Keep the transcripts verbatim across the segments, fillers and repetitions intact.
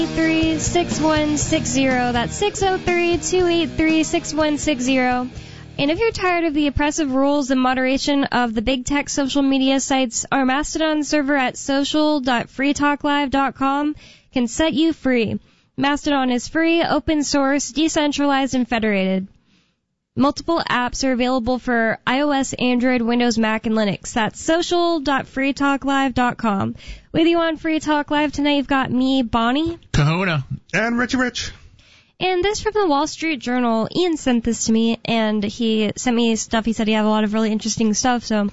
three six one six zero. That's six oh three, two eight three, six one six zero. And if you're tired of the oppressive rules and moderation of the big tech social media sites, our Mastodon server at social dot free talk live dot com can set you free. Mastodon is free, open source, decentralized, and federated. Multiple apps are available for iOS, Android, Windows, Mac, and Linux. That's social dot free talk live dot com. With you on Free Talk Live tonight, you've got me, Bonnie. Kahuna. And Richie Rich. And this from the Wall Street Journal. Ian sent this to me, and he sent me stuff. He said he had a lot of really interesting stuff, so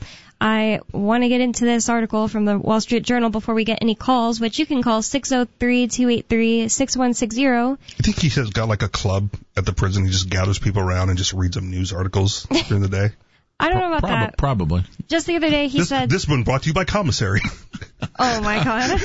I want to get into this article from the Wall Street Journal before we get any calls, which you can call six oh three, two eight three, six one six zero. I think he has got like a club at the prison. He just gathers people around and just reads them news articles during the day. I don't know about Prob- that. Probably. Just the other day he this, said... This one brought to you by Commissary. Oh, my God.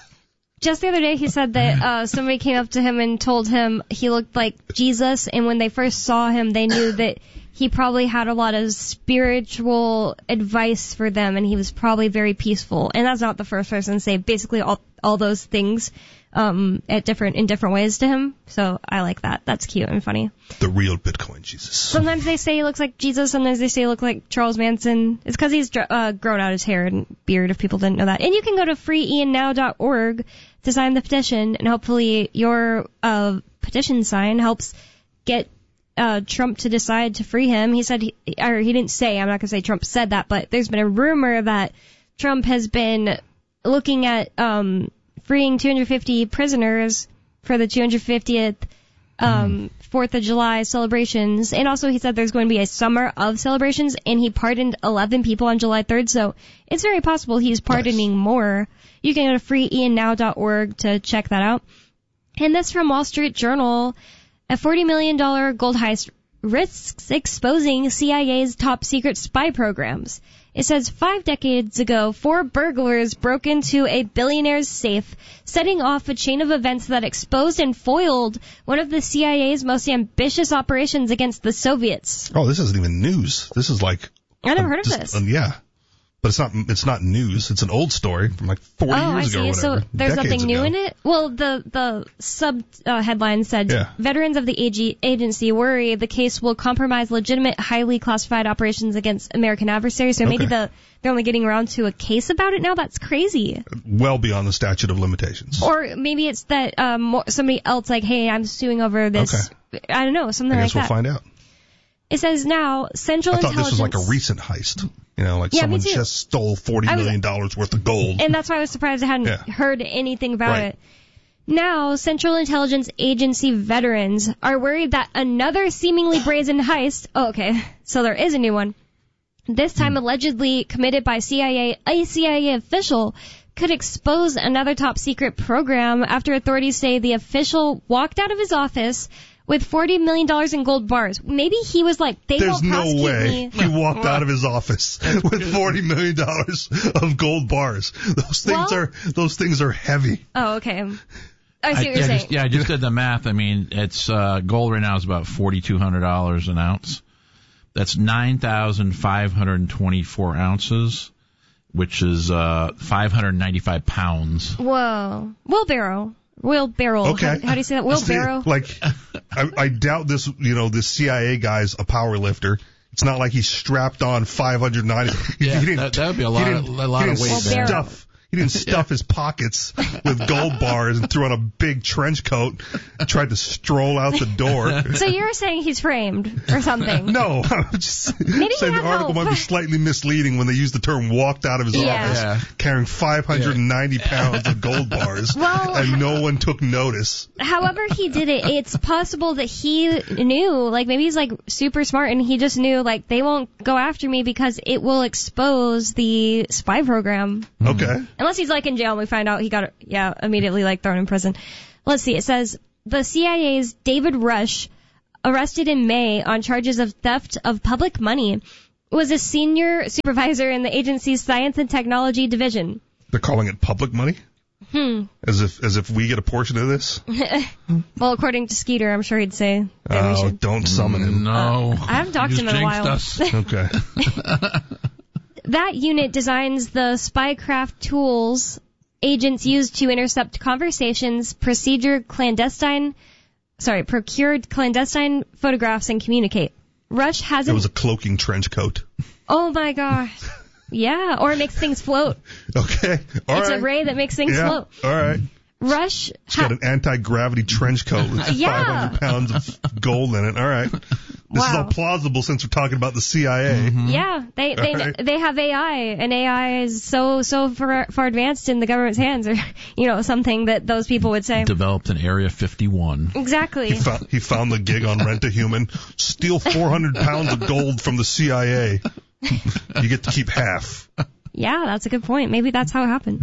Just the other day, he said that uh, somebody came up to him and told him he looked like Jesus, and when they first saw him, they knew that he probably had a lot of spiritual advice for them, and he was probably very peaceful. And that's not the first person to say basically all all those things um, at different in different ways to him. So I like that. That's cute and funny. The real Bitcoin Jesus. Sometimes they say he looks like Jesus. Sometimes they say he looks like Charles Manson. It's because he's uh, grown out his hair and beard, if people didn't know that. And you can go to free ian now dot org to sign the petition, and hopefully your uh, petition sign helps get uh, Trump to decide to free him. He said, he, or he didn't say, I'm not going to say Trump said that, but there's been a rumor that Trump has been looking at um, freeing two hundred fifty prisoners for the two hundred fiftieth um, fourth of July celebrations. And also he said there's going to be a summer of celebrations, and he pardoned eleven people on July third, so it's very possible he's pardoning nice. more. You can go to free ian now dot org to check that out. And this from Wall Street Journal, a forty million dollars gold heist risks exposing C I A's top secret spy programs. It says five decades ago, four burglars broke into a billionaire's safe, setting off a chain of events that exposed and foiled one of the C I A's most ambitious operations against the Soviets. Oh, this isn't even news. This is like... I never um, heard of just, this. Um, yeah. But it's not It's not news. It's an old story from like forty oh, years I ago or see. whatever. So there's Decades nothing new ago. in it? Well, the the sub uh, headline said, yeah. Veterans of the A G agency worry the case will compromise legitimate, highly classified operations against American adversaries. So maybe Okay. the they're only getting around to a case about it now? That's crazy. Well beyond the statute of limitations. Or maybe it's that um, more, somebody else like, hey, I'm suing over this. Okay. I don't know, something I like guess we'll that. find out. It says now, Central I thought Intelligence... this was like a recent heist. You know, like Yeah, me someone too. just stole forty million dollars worth of gold. And that's why I was surprised I hadn't Yeah. heard anything about Right. it. Now, Central Intelligence Agency veterans are worried that another seemingly brazen heist... Oh, okay, so there is a new one. This time allegedly committed by C I A, a C I A official could expose another top-secret program after authorities say the official walked out of his office with forty million dollars in gold bars. Maybe he was like, they There's won't no prosecute way me. he walked out of his office with forty million dollars of gold bars. Those things Well- are those things are heavy. Oh, okay. I see what I, you're yeah, saying. just, yeah, I just did the math. I mean, it's uh, gold right now is about forty-two hundred dollars an ounce. That's nine thousand five hundred twenty-four ounces, which is uh, five hundred ninety-five pounds. Whoa. Wheelbarrow. Wheelbarrow. Okay. How, how do you say that? Wheelbarrow? Like, I, I doubt this. You know, this C I A guy's a power lifter. It's not like he strapped on five hundred ninety. Yeah, he didn't, that, that would be a he lot, didn't- of, a lot he of didn't weight. Well, there. stuff. He didn't stuff his pockets with gold bars and threw on a big trench coat and tried to stroll out the door. So you're saying he's framed or something? No, I'm just Maybe saying he the had article help. might be slightly misleading when they use the term walked out of his Yeah. office Yeah. carrying five hundred ninety pounds of gold bars Well- and no one took notice. However he did it, it's possible that he knew, like maybe he's like super smart and he just knew like they won't go after me because it will expose the spy program. Okay. Unless he's like in jail and we find out he got, yeah, immediately like thrown in prison. Let's see, it says the C I A's David Rush, arrested in May on charges of theft of public money, was a senior supervisor in the agency's Science and Technology Division. They're calling it public money? Hmm. As if as if we get a portion of this? Well, according to Skeeter, I'm sure he'd say that we Oh, should. don't summon him. No. I haven't talked to You him in a just while. jinxed us. Okay. That unit designs the spycraft tools agents used to intercept conversations, procedure clandestine, sorry, procured clandestine photographs, and communicate. Rush hasn't... It was a cloaking trench coat. Oh my gosh. Yeah, or it makes things float. Okay, all it's right. a ray that makes things yeah. float. All right. Rush... It's got an anti-gravity trench coat with Yeah. five hundred pounds of gold in it. All right. This Wow. is all plausible since we're talking about the C I A. Mm-hmm. Yeah, they they Right. they have A I, and A I is so so far, far advanced in the government's hands, or you know, something that those people would say. Developed in Area fifty-one. Exactly. He found, he found the gig on Rent a Human. Steal four hundred pounds of gold from the C I A. You get to keep half. Yeah, that's a good point. Maybe that's how it happened.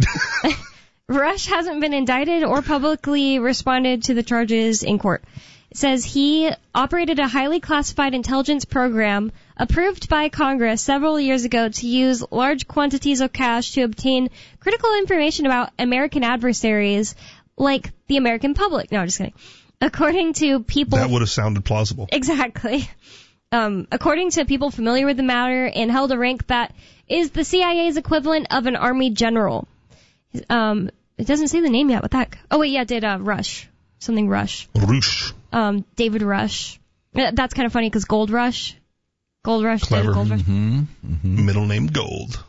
Rush hasn't been indicted or publicly responded to the charges in court. It says he operated a highly classified intelligence program approved by Congress several years ago to use large quantities of cash to obtain critical information about American adversaries like the American public. No, I'm just kidding. According to people... That would have sounded plausible. Exactly. Um, according to people familiar with the matter, and held a rank that is the C I A's equivalent of an army general. Um, it doesn't say the name yet. What the heck? Oh wait, yeah, it did uh, Rush. Something Rush. Rush. Um, David Rush. Uh, That's kind of funny because Gold Rush. Gold Rush. Clever. David Gold Rush. Mm-hmm. Mm-hmm. Middle name Gold.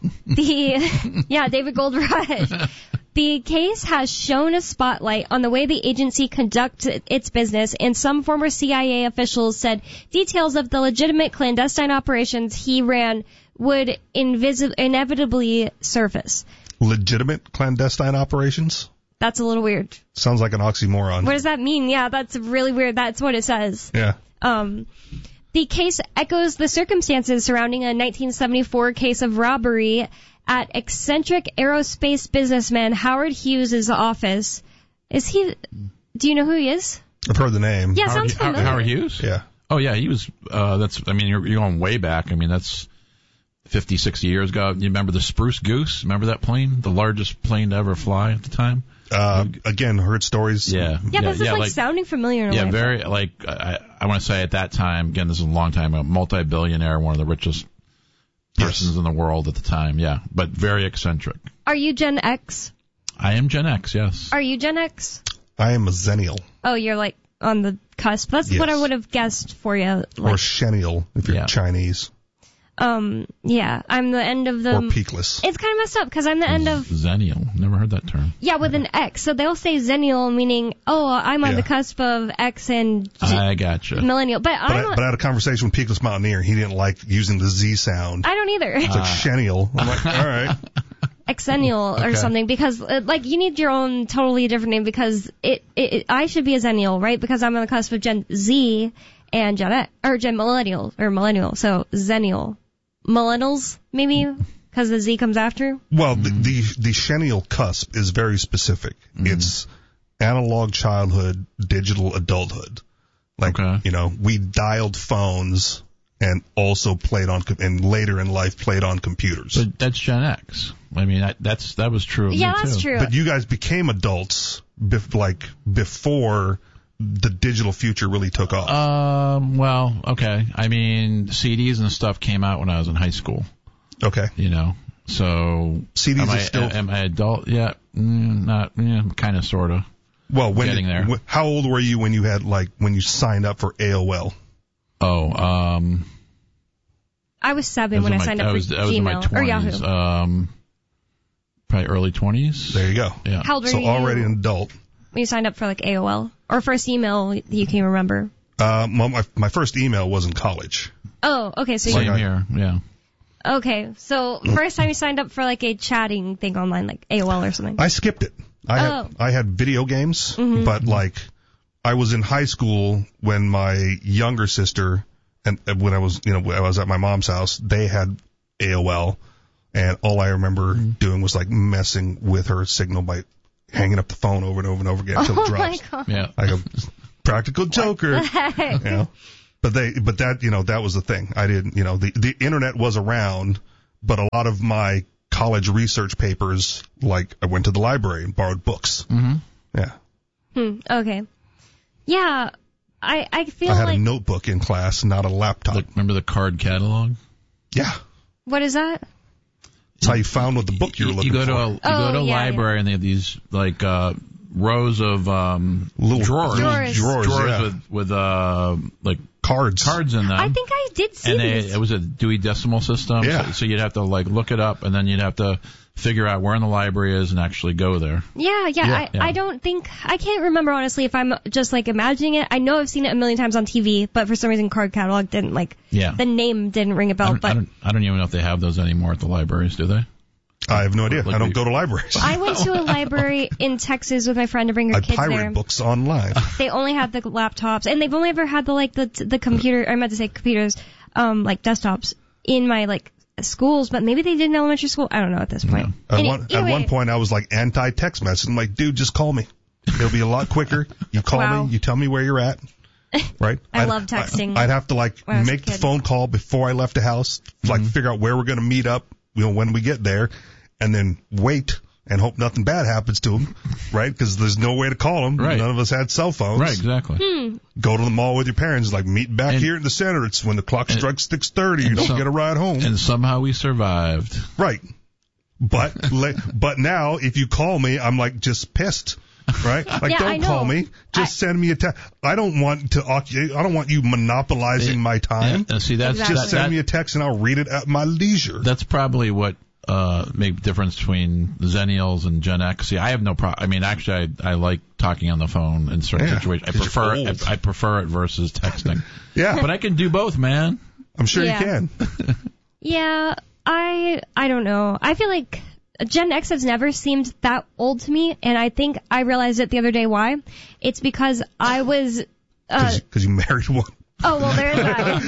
The yeah, David Gold Rush. The case has shown a spotlight on the way the agency conducts its business, and some former C I A officials said details of the legitimate clandestine operations he ran would invis- inevitably surface. Legitimate clandestine operations? That's a little weird. Sounds like an oxymoron. What does that mean? Yeah, that's really weird. That's what it says. Yeah. Um, the case echoes the circumstances surrounding a nineteen seventy-four case of robbery at eccentric aerospace businessman Howard Hughes' office. Is he... Do you know who he is? I've heard the name. Yeah, Howard, sounds familiar. Howard Hughes? Yeah. Oh, yeah, he was, uh, that's, I mean, you're, you're going way back. I mean, that's fifty, sixty years ago. You remember the Spruce Goose? Remember that plane? The largest plane to ever fly at the time? Uh, again, heard stories. Yeah. Yeah, but this is yeah, like, like sounding familiar in a Yeah, way. very, like, I, I want to say at that time, again, this is a long time ago, multi-billionaire, one of the richest persons Yes. in the world at the time, yeah, but very eccentric. Are you Gen X? I am Gen X, yes. Are you Gen X? I am a Zennial. Oh, you're like on the cusp. That's Yes. what I would have guessed for you. Or Like, Shennial, if you're Yeah. Chinese. um, yeah, I'm the end of the... Or Peakless. It's kind of messed up because I'm the end of... Zennial. Never heard that term. Yeah, with an X. So they'll say Zennial, meaning, oh, I'm on Yeah. the cusp of X and G- I gotcha. millennial. But, But I, I'm but I had a conversation with Peakless Mountaineer. He didn't like using the Z sound. I don't either. It's like Shennial. I'm like, all right. Exennial or Okay. something, because uh, like you need your own totally different name, because it, it, it I should be a Zennial, right? Because I'm on the cusp of Gen Z and Gen X, or Gen Millennial or Millennial. So Zennial, Millennials maybe, because the Z comes after. Well, the, the the Shennial cusp is very specific. It's analog childhood, digital adulthood. Like, Okay. you know, we dialed phones and also played on, com- and later in life played on computers. But that's Gen X. I mean, that, that's that was true of Yeah, me, that's too. true. But you guys became adults, bef- like, before the digital future really took off. Um, well, okay. I mean, C Ds and stuff came out when I was in high school, Okay. you know. So, C Ds am are I, still... am I adult? Yeah, mm, not, yeah, kind of, sort of. well, when getting did- there. wh- how old were you when you had, like, when you signed up for A O L? Oh, um, I was I seven was when in I my, signed up I for was, I was in my Gmail or twenties. Yahoo. Um, probably early twenties. There you go. Yeah. How old were So you already an adult. when you signed up for like A O L or first email that you can remember? Uh, my, my my first email was in college. Oh, okay. So Same you Like I- here, yeah. okay. So first time you signed up for like a chatting thing online, like A O L or something. I skipped it. I had Oh. I had video games, Mhm. but like I was in high school when my younger sister and and when I was you know when I was at my mom's house, they had A O L, and all I remember doing was like messing with her signal by hanging up the phone over and over and over again until Oh it my drops. god. Yeah. Like a practical joker, you know. But they, but that, you know, that was the thing. I didn't, you know, the the internet was around, but a lot of my college research papers, like I went to the library and borrowed books. Mm-hmm. Yeah, Hmm, okay. Yeah, I I feel I had like a notebook in class, not a laptop. Like, remember the card catalog? Yeah, what is that? That's how you found what the book you were looking you go for. to a you Oh, go to a yeah, library yeah. and they have these like uh, rows of um, Little drawers, Drawers. drawers, drawers yeah. with with uh, like cards. cards in them. I think I did see and they, these. it was a Dewey Decimal System. Yeah. So, so you'd have to like look it up, and then you'd have to figure out where in the library is and actually go there. Yeah, yeah, Yeah. I, Yeah. I don't think, I can't remember honestly if I'm just like imagining it. I know I've seen it a million times on T V, but for some reason card catalog didn't like, Yeah. the name didn't ring a I bell, don't, I but don't I don't even know if they have those anymore at the libraries, do they? I have no idea. Like I don't we- go to libraries. I went to a library in Texas with my friend to bring her I kids pirate there. books online. They only had the laptops, and they've only ever had the like the the computer. I meant to say computers, um, like desktops in my like schools, but maybe they did in elementary school. I don't know at this point. At Any- one, at anyway, one point, I was like anti-text message. I'm like, dude, just call me. It'll be a lot quicker. You call Wow. me. You tell me where you're at. Right? I I'd- love texting I, I'd have to like when I was a make the kid. phone call before I left the house, like figure out where we're going to meet up, you know, when we get there, and then wait and hope nothing bad happens to him, right? Because there's no way to call him. Right. None of us had cell phones. Right, exactly. Hmm. Go to the mall with your parents, like meet back And- here in the center. It's when the clock strikes six thirty. You and don't so- get a ride home. And somehow we survived. Right. But le- but now if you call me, I'm like just pissed. Right? Like Yeah, I don't call know. me. Just send me a text. I don't want to occu- I don't want you monopolizing my time. Yeah, see, that's Exactly. Just that, send that- me a text and I'll read it at my leisure. that's probably what uh made the difference between Zennials and Gen X. See, I have no problem. I mean, actually, I I like talking on the phone in certain Yeah, situations. I 'cause you're prefer old. it, I prefer it versus texting. Yeah. But I can do both, man. I'm sure Yeah. you can. Yeah, I I don't know. I feel like Gen X has never seemed that old to me, and I think I realized it the other day why. It's because I was. Uh, Because you married one. oh well, there's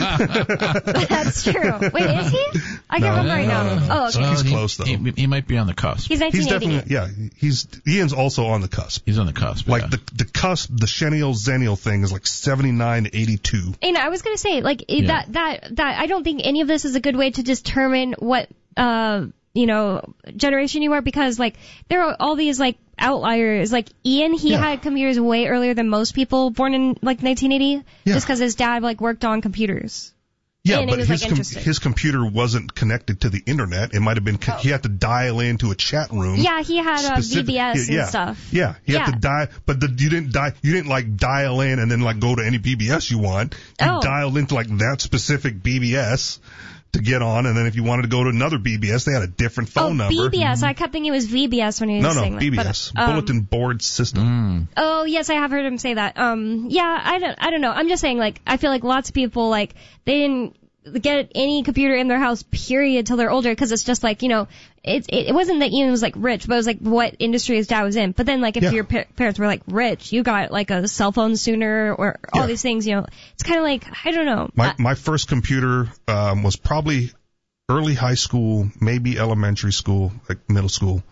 that. That's true. Wait, is he? I can't No, remember right no, now. no, no. Oh, okay. Well, He's he- close, though. He, he might be on the cusp. He's He's nineteen eighty. definitely, yeah, he's, Ian's also on the cusp. He's on the cusp. Like yeah. the, the cusp, the Xennial Zennial thing is like seventy-nine to eighty-two. And I was gonna say, like Yeah. that that that I don't think any of this is a good way to determine what uh you know generation you are, because like there are all these like outliers. Like Ian, he Yeah. had computers way earlier than most people born in like nineteen eighty, Yeah. just because his dad like worked on computers. Yeah, And he but was, his like, com- interested. his computer wasn't connected to the internet. It might have been co- he had to dial into a chat room. Yeah, he had uh, V specific- B S yeah, and stuff. Yeah, you have Yeah. to dial, but the, you didn't die. You didn't like dial in and then like go to any B B S you want. You Oh. dialed into like that specific B B S to get on, and then if you wanted to go to another B B S, they had a different phone oh, number. B B S. I kept thinking it was V B S when he was No, no, saying that. B B but, S, um, Bulletin Board System. Mm. Oh yes, I have heard him say that. Um, yeah, I don't, I don't know. I'm just saying, like, I feel like lots of people, like, they didn't get any computer in their house, period, till they're older, because it's just like, you know, it, it it wasn't that Ian was like rich, but it was like what industry his dad was in. But then, like, if Yeah. your pa- parents were like rich, you got like a cell phone sooner, or all Yeah. these things. You know, it's kind of like, I don't know. My I- my first computer um, was probably early high school, maybe elementary school, like middle school,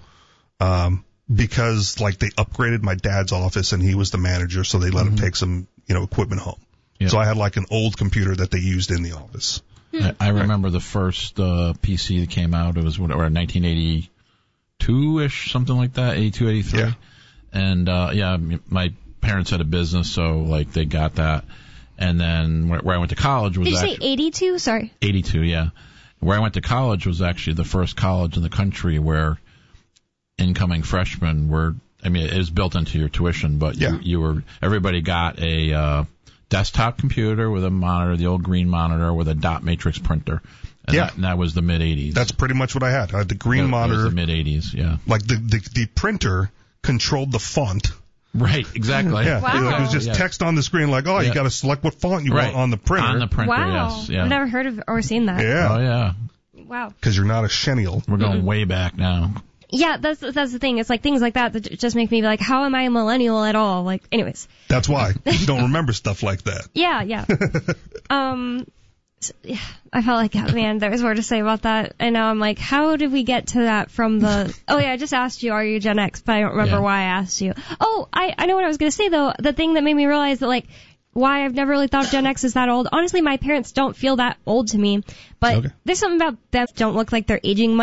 um, because like they upgraded my dad's office and he was the manager, so they let him take some you know equipment home. Yeah. So I had like an old computer that they used in the office. I, I remember the first uh, P C that came out. It was whatever, nineteen eighty-two-ish, something like that, eighty-two, eighty-three. Yeah. And uh, yeah, m- my parents had a business, so like they got that. And then where, where I went to college was Did you say actually eighty-two? Sorry. eighty-two. Yeah, where I went to college was actually the first college in the country where incoming freshmen were. I mean, it was built into your tuition, but Yeah. you, you were everybody got a uh, desktop computer with a monitor, the old green monitor with a dot matrix printer. And Yeah. that, and that was the mid eighties. That's pretty much what I had. I had the green That monitor, was the mid eighties. Yeah. like the, the the printer controlled the font. Right. Exactly. Yeah, Wow. it was just Yeah. text on the screen, like, oh, Yeah. you got to select what font you Right. want on the printer. On the printer. Wow. Yes. Yeah. I've never heard of or seen that. yeah, Oh yeah. Wow. because you're not a Xennial. We're going way back now. Yeah, that's that's the thing. It's like things like that that j- just make me be like, how am I a millennial at all? Like, anyways. That's why you don't remember stuff like that. Yeah, yeah. um, s- yeah, I felt like, oh, man, there was more to say about that. And now I'm like, how did we get to that from the, oh yeah, I just asked you, are you Gen X? But I don't remember Yeah. why I asked you. Oh, I, I know what I was going to say though. The thing that made me realize that like, why I've never really thought Gen X is that old. Honestly, my parents don't feel that old to me, but Okay. there's something about them that don't look like they're aging much.